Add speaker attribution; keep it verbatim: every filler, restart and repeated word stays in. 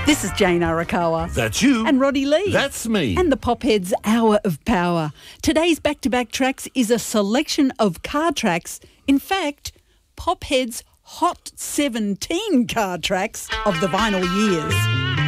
Speaker 1: This is Jane Arakawa.
Speaker 2: That's you.
Speaker 1: And Roddy Lee.
Speaker 2: That's me.
Speaker 1: And the Popheads Hour of Power. Today's back-to-back tracks is a selection of car tracks. In fact, Popheads' Hot seventeen car tracks of the vinyl years.